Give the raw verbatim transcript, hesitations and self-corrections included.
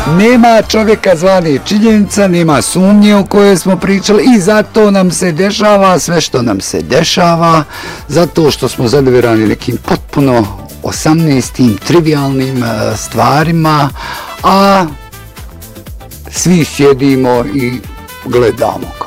Nema čovjeka zvane činjenica, nema sumnje o kojoj smo pričali i zato nam se dešava sve što nam se dešava, zato što smo zadovirani nekim potpuno osamnaestim trivialnim stvarima, a svi sjedimo i gledamo